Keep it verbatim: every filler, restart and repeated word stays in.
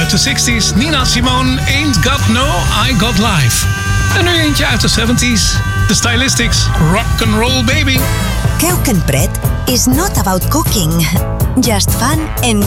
uit de zestig's. Nina Simone, Ain't Got No, I Got Life. En nu eentje uit de zeventig's. The Stylistics, Rock and Roll Baby. Keukenpret is not about cooking. Just fun and